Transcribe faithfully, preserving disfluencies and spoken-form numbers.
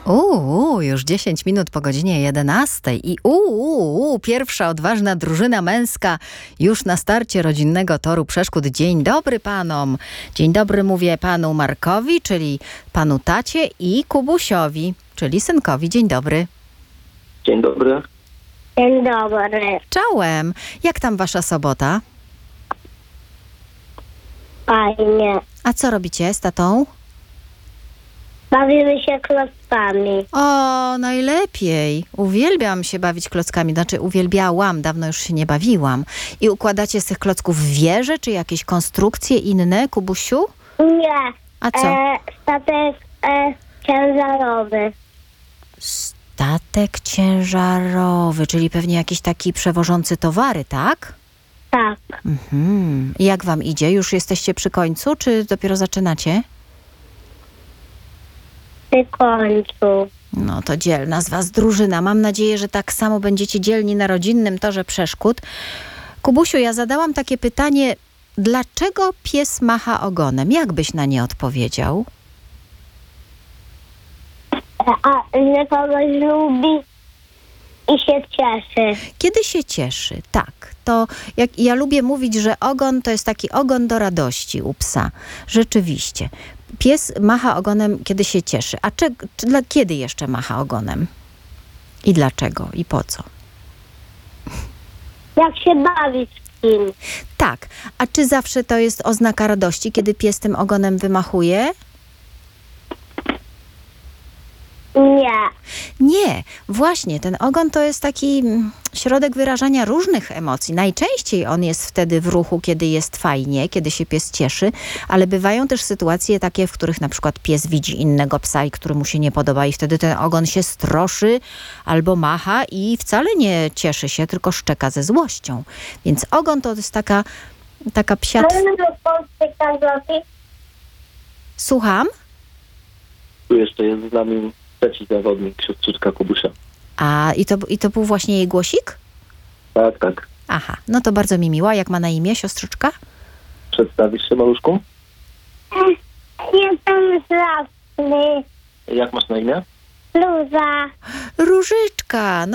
Uuu, już dziesięć minut po godzinie jedenastej i uuu, pierwsza odważna drużyna męska już na starcie rodzinnego toru przeszkód. Dzień dobry panom. Dzień dobry mówię panu Markowi, czyli panu tacie, i Kubusiowi, czyli synkowi. Dzień dobry. Dzień dobry. Dzień dobry. Czołem. Jak tam wasza sobota? Fajnie. A co robicie z tatą? Bawimy się klockami. O, najlepiej. Uwielbiam się bawić klockami. Znaczy uwielbiałam, dawno już się nie bawiłam. I układacie z tych klocków wieże, czy jakieś konstrukcje inne, Kubusiu? Nie. A co? E, statek e, ciężarowy. Statek ciężarowy, czyli pewnie jakiś taki przewożący towary, tak? Tak. Mhm. I jak wam idzie? Już jesteście przy końcu, czy dopiero zaczynacie? Przy końcu. No to dzielna z was drużyna. Mam nadzieję, że tak samo będziecie dzielni na rodzinnym torze przeszkód. Kubusiu, ja zadałam takie pytanie, dlaczego pies macha ogonem? Jak byś na nie odpowiedział? E, a że kogoś lubi i się cieszy. Kiedy się cieszy, tak. To jak ja lubię mówić, że ogon to jest taki ogon do radości u psa. Rzeczywiście. Pies macha ogonem, kiedy się cieszy. A czy, czy, dla, kiedy jeszcze macha ogonem? I dlaczego? I po co? Jak się bawi z kim. Tak. A czy zawsze to jest oznaka radości, kiedy pies tym ogonem wymachuje? Nie. Nie, właśnie, ten ogon to jest taki mm, środek wyrażania różnych emocji. Najczęściej on jest wtedy w ruchu, kiedy jest fajnie, kiedy się pies cieszy, ale bywają też sytuacje takie, w których na przykład pies widzi innego psa i który mu się nie podoba i wtedy ten ogon się stroszy albo macha i wcale nie cieszy się, tylko szczeka ze złością. Więc ogon to jest taka, taka psia... Możemy do Polski zrobić? Słucham? Tu jeszcze jest z nami trzeci zawodnik, siostrzyczka Kubusia. A i to, i to był właśnie jej głosik? Tak, tak. Aha, no to bardzo mi miła. Jak ma na imię siostrzyczka? Przedstawisz się, maluszku? Jestem zdrowny. Jak masz na imię? Luza. Różyczka.